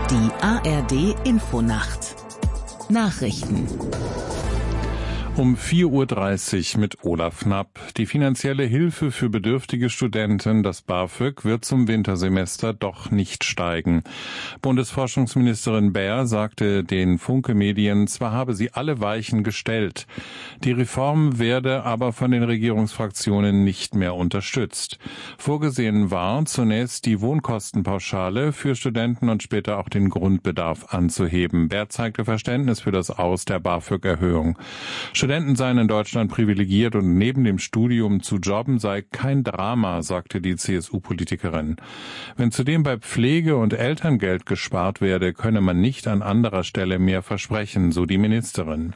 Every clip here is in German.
Die ARD Infonacht. Nachrichten. Um 4:30 Uhr mit Olaf Knapp. Die finanzielle Hilfe für bedürftige Studenten, das BAföG, wird zum Wintersemester doch nicht steigen. Bundesforschungsministerin Baer sagte den Funke-Medien, zwar habe sie alle Weichen gestellt. Die Reform werde aber von den Regierungsfraktionen nicht mehr unterstützt. Vorgesehen war, zunächst die Wohnkostenpauschale für Studenten und später auch den Grundbedarf anzuheben. Baer zeigte Verständnis für das Aus der BAföG-Erhöhung. Studenten seien in Deutschland privilegiert und neben dem Studium zu jobben sei kein Drama, sagte die CSU-Politikerin. Wenn zudem bei Pflege und Elterngeld gespart werde, könne man nicht an anderer Stelle mehr versprechen, so die Ministerin.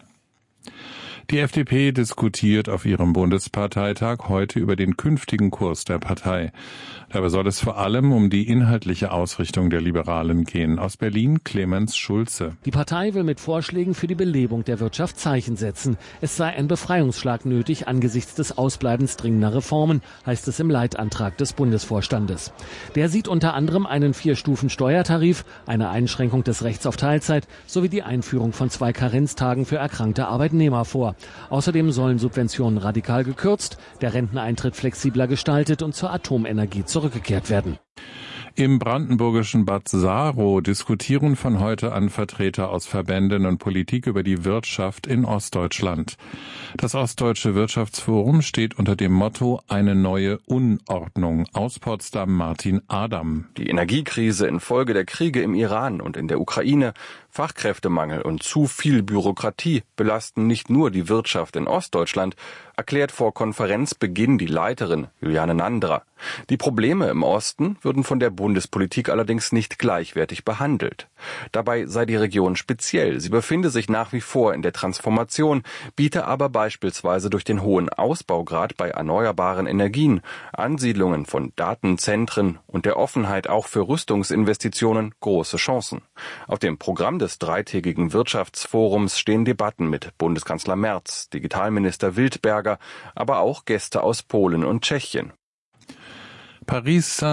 Die FDP diskutiert auf ihrem Bundesparteitag heute über den künftigen Kurs der Partei. Dabei soll es vor allem um die inhaltliche Ausrichtung der Liberalen gehen. Aus Berlin Clemens Schulze. Die Partei will mit Vorschlägen für die Belebung der Wirtschaft Zeichen setzen. Es sei ein Befreiungsschlag nötig angesichts des Ausbleibens dringender Reformen, heißt es im Leitantrag des Bundesvorstandes. Der sieht unter anderem einen 4-Stufen-Steuertarif, eine Einschränkung des Rechts auf Teilzeit sowie die Einführung von 2 Karenztagen für erkrankte Arbeitnehmer vor. Außerdem sollen Subventionen radikal gekürzt, der Renteneintritt flexibler gestaltet und zur Atomenergie zurückgekehrt werden. Im brandenburgischen Bad Saro diskutieren von heute an Vertreter aus Verbänden und Politik über die Wirtschaft in Ostdeutschland. Das Ostdeutsche Wirtschaftsforum steht unter dem Motto Eine neue Unordnung. Aus Potsdam Martin Adam. Die Energiekrise infolge der Kriege im Iran und in der Ukraine, Fachkräftemangel und zu viel Bürokratie belasten nicht nur die Wirtschaft in Ostdeutschland, erklärt vor Konferenzbeginn die Leiterin Juliane Nandra. Die Probleme im Osten würden von der Bundespolitik allerdings nicht gleichwertig behandelt. Dabei sei die Region speziell. Sie befinde sich nach wie vor in der Transformation, biete aber beispielsweise durch den hohen Ausbaugrad bei erneuerbaren Energien, Ansiedlungen von Datenzentren und der Offenheit auch für Rüstungsinvestitionen große Chancen. Auf dem Programm des dreitägigen Wirtschaftsforums stehen Debatten mit Bundeskanzler Merz, Digitalminister Wildberger, aber auch Gäste aus Polen und Tschechien. Paris